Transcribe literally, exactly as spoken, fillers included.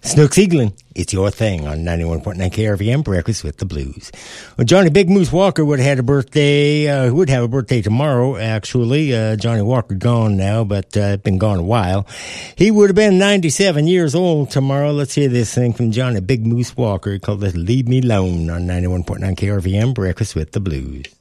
Snooks Eaglin, it's your thing on ninety-one point nine K R V M, Breakfast with the Blues. Well, Johnny Big Moose Walker would have had a birthday, uh, would have a birthday tomorrow, actually. Uh, Johnny Walker gone now, but uh, been gone a while. He would have been ninety-seven years old tomorrow. Let's hear this thing from Johnny Big Moose Walker called Leave Me Alone on ninety-one point nine K R V M, Breakfast with the Blues.